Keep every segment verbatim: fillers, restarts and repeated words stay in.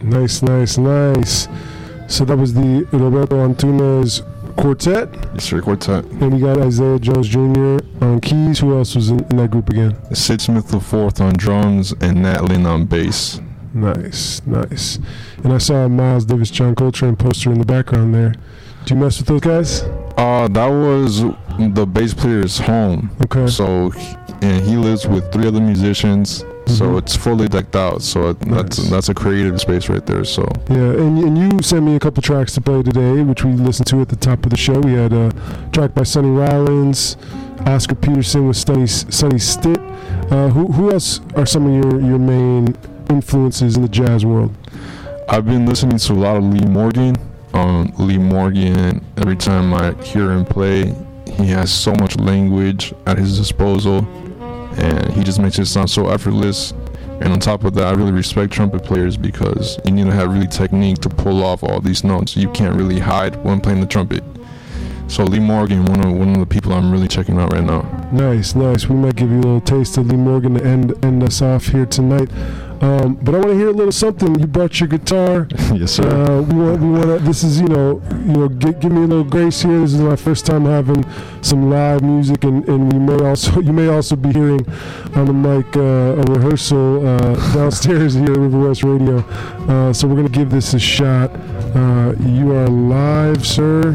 Nice, nice, nice. So that was the Roberto Antunes quartet. Yes, sir, quartet. And we got Isaiah Jones Junior on keys. Who else was in, in that group again? Sid Smith the fourth on drums and Nat Lynn on bass. Nice, nice. And I saw a Miles Davis John Coltrane poster in the background there. Do you mess with those guys? Uh, that was the bass player's home. Okay. So, and he lives with three other musicians. So Mhm. it's fully decked out. So it, that's Nice. that's a creative space right there. So Yeah, and, and you sent me a couple tracks to play today, which we listened to at the top of the show. We had a track by Sonny Rollins, Oscar Peterson with Sonny, Sonny Stitt. Uh, who who else are some of your, your main influences in the jazz world? I've been listening to a lot of Lee Morgan. Um, Lee Morgan, every time I hear him play, he has so much language at his disposal, and he just makes it sound so effortless. And on top of that, I really respect trumpet players because you need to have really technique to pull off all these notes. You can't really hide when playing the trumpet. So Lee Morgan, one of one of the people I'm really checking out right now. Nice, nice. We might give you a little taste of Lee Morgan to end end us off here tonight. Um, but I want to hear a little something. You brought your guitar. Yes, sir. Uh, we want, we want to, this is, you know, you know, give, give me a little grace here. This is my first time having some live music, and, and you may also, you may also be hearing on the mic uh, a rehearsal uh, downstairs here at River West Radio. Uh, so we're gonna give this a shot. Uh, you are live, sir.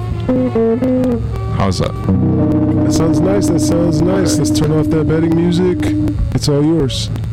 How's that? That sounds nice. That sounds nice. Let's turn off that betting music. It's all yours.